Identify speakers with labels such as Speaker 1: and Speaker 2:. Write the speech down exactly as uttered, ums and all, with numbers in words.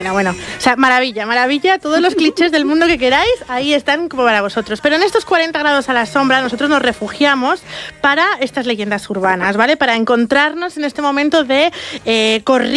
Speaker 1: Bueno, o sea, maravilla, maravilla, todos los clichés del mundo que queráis, ahí están como para vosotros. Pero en estos cuarenta grados a la sombra nosotros nos refugiamos para estas leyendas urbanas, ¿vale? Para encontrarnos en este momento de eh, corriente